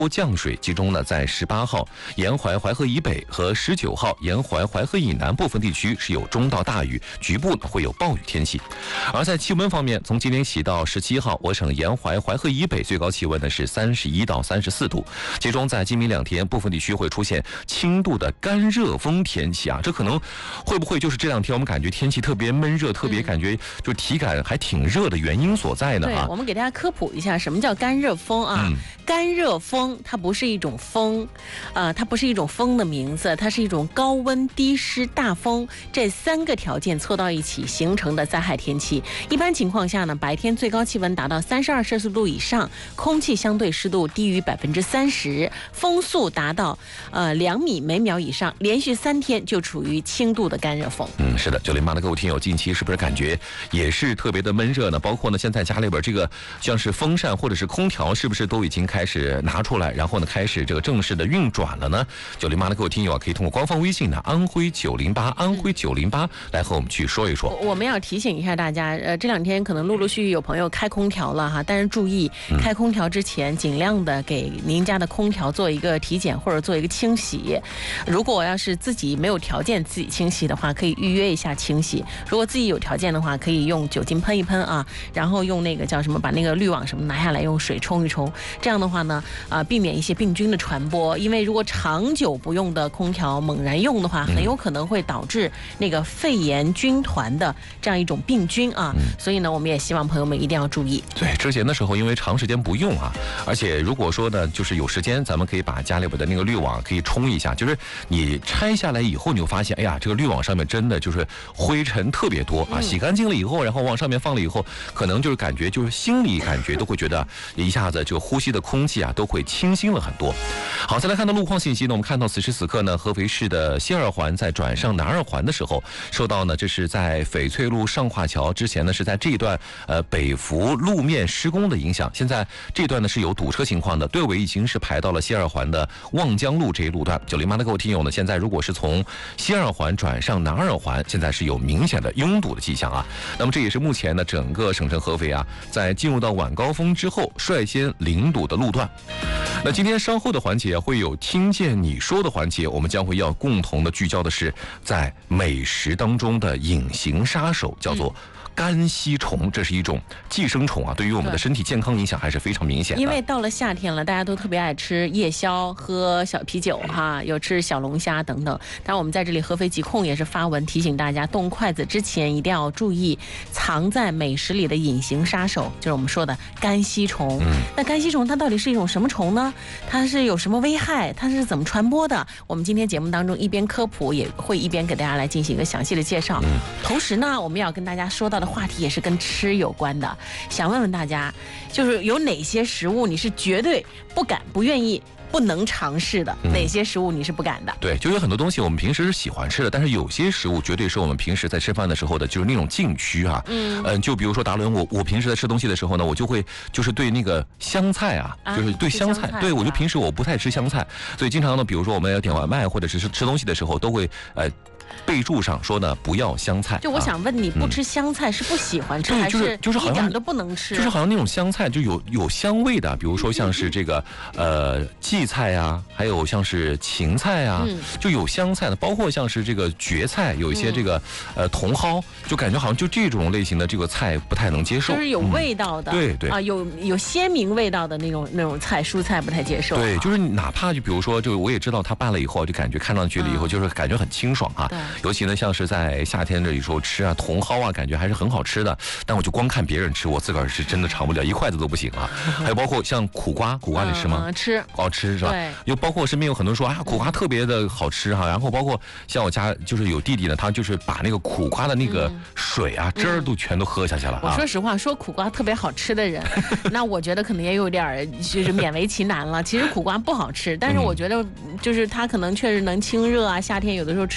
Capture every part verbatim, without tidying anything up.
降水，其中呢，在十八号沿淮淮河以北和十九号沿淮淮河以南部分地区是有中到大雨，局部呢会有暴雨天气。而在气温方面，从今天起到十七号，我省沿淮淮河以北最高气温呢是三十一到三十四度，其中在今明两天部分地区会出现轻度的干热风天气啊，这可能会不会就是这两天我们感觉天气特别闷热，特别感觉就体感还挺热的原因所在呢？ 对，我们给大家科普一下什么叫干热风啊？嗯、干热风它不是一种风，呃，它不是一种风的名字，它是一种高温、低湿、大风这三个条件凑到一起形成的灾害天气。一般情况下呢，白天最高气温达到三十二摄氏度以上，空气相对湿度低于百分之三十，风速达到呃两米每秒以上，连续三天就处于轻度的干热风。 嗯，是的，九零八的各位听友，近期是不是感觉也是特别的闷热呢？包括呢，现在家里边这个像是风扇或者是空调，是不是都已经开始拿出来，然后呢开始这个正式的运转了呢？九零八的各位听友啊，可以通过官方微信呢安徽九零八安徽九零八来和我们去说一说。 我们要提醒一下大家，呃，这两天可能陆陆续续有朋友开空调了哈，但是注意开空调之前，尽量的给您家的空调做一个体检或者做一个清洗。如果要是自己没有条件自己清洗的话，可以预约一下清洗；如果自己有条件的话，可以用酒精喷一喷啊，然后用那个叫什么，把那个滤网什么拿下来，用水冲一冲。这样的话呢，啊、呃，避免一些病菌的传播。因为如果长久不用的空调猛然用的话，很有可能会导致那个肺炎军团的这样一种病菌啊。嗯、所以呢，我们也希望朋友们一定要注意。 对，之前的时候因为长时间不用啊，而且如果说呢，就是有时间，咱们可以把家里边的那个滤网可以冲一下。就是你拆下来以后，你会发现，哎呀，这个滤网上面真的就是灰尘特别多啊。洗干净了以后，然后往上面放了以后，可能就是感觉就是心里感觉都会觉得一下子这个呼吸的空气啊都会清新了很多。好，再来看到路况信息呢，我们看到此时此刻呢，合肥市的西二环在转上南二环的时候，受到呢这是在翡翠路上跨桥之前呢是在这一段呃北服路面施工的影响，现在这段呢是有堵车情况的，队尾已经是排到了西二环的望江路这一路段。九零八的各位听友呢，现在如果是从西二环转上南二环，现在是有明显的拥堵的迹象啊。那么这也是目前呢整个省城合肥啊，在进入到晚高峰之后率先零堵的路段。那今天稍后的环节会有听见你说的环节，我们将会要共同的聚焦的是在美食当中的隐形杀手，叫做干吸虫，这是一种寄生虫啊，对于我们的身体健康影响还是非常明显的。 因为到了夏天了，大家都特别爱吃夜宵、喝小啤酒哈，有吃小龙虾等等。但我们在这里合肥疾控也是发文提醒大家，动筷子之前一定要注意藏在美食里的隐形杀手，就是我们说的干吸虫。嗯、那干吸虫它到底是一种什么虫呢？它是有什么危害？它是怎么传播的？我们今天节目当中一边科普，也会一边给大家来进行一个详细的介绍。嗯、同时呢，我们要跟大家说到的话题也是跟吃有关的，想问问大家，就是有哪些食物你是绝对不敢、不愿意、不能尝试的，哪些食物你是不敢的？ 对，就有很多东西我们平时是喜欢吃的，但是有些食物绝对是我们平时在吃饭的时候的，就是那种禁区啊。嗯，嗯，就比如说达伦，我我平时在吃东西的时候呢，我就会就是对那个香菜啊，啊就是对香菜，对我就平时我不太吃香菜，所以经常呢，比如说我们要点外卖或者是吃东西的时候，都会呃。备注上说呢，不要香菜。 就我想问你，不吃香菜是不喜欢吃，还是就是好像一点都不能吃？ 就是好像那种香菜就有有香味的，比如说像是这个呃荠菜啊，还有像是芹菜啊，就有香菜的，包括像是这个蕨菜，有一些这个呃茼蒿，就感觉好像就这种类型的这个菜不太能接受， 就是有味道的， 对对啊，有有鲜明味道的那种那种菜蔬菜不太接受。 对，就是哪怕就比如说，就我也知道它拌了以后，就感觉看上去了以后，就是感觉很清爽啊。尤其呢，像是在夏天这里时候吃啊，茼蒿啊，感觉还是很好吃的。但我就光看别人吃，我自个儿是真的尝不了，一筷子都不行啊。还有包括像苦瓜，苦瓜你吃吗？ 嗯、吃， 好吃是吧？ 对。 又包括身边有很多人说啊，苦瓜特别的好吃哈。然后包括像我家就是有弟弟呢，他就是把那个苦瓜的那个水啊、嗯、汁儿都全都喝下去了、啊。 我说实话，说苦瓜特别好吃的人，那我觉得可能也有点就是勉为其难了。其实苦瓜不好吃，但是我觉得就是它可能确实能清热啊，夏天有的时候吃一吃也。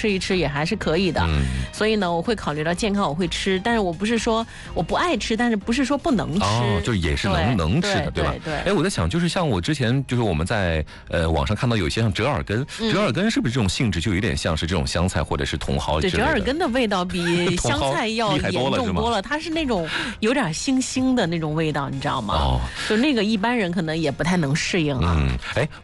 也还是可以的。 嗯， 所以呢，我会考虑到健康，我会吃，但是我不是说我不爱吃，但是不是说不能吃， 哦，就是也是能能吃的，对吧？ 对。 哎，我在想，就是像我之前就是我们在呃网上看到有一些像折耳根， 嗯、 折耳根是不是这种性质就有点像是这种香菜或者是茼蒿之类的？ 对，折耳根的味道比香菜要严重多了，它是那种有点腥腥的那种味道，你知道吗？哦，就那个一般人可能也不太能适应啊。 嗯，哎。